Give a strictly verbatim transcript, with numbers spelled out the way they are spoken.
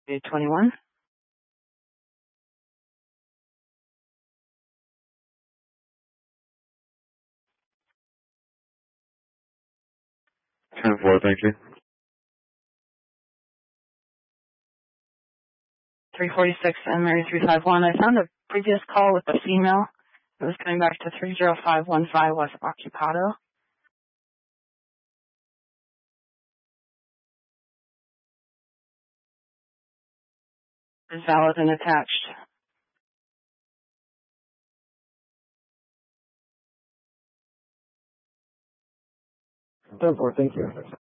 eight twenty-one. ten four, thank you. three forty-six and Mary three five one. I found a previous call with a female. It was coming back to three zero five one five West Occupado. Is valid and attached. ten four, thank you.